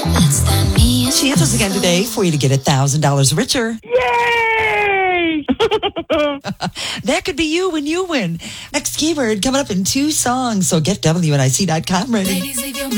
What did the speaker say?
Chances again today for you to get $1,000 richer. Yay! That could be you when you win. Next keyword coming up in 2 songs. So get WNIC.com ready.